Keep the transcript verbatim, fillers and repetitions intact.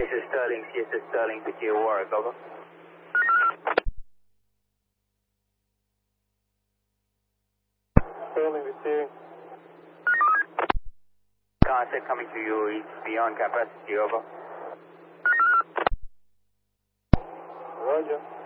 is Sterling, C S S Sterling to Kilo Warwick, over. Sterling receiving. Contact coming to you, it's beyond capacity, over. Roger.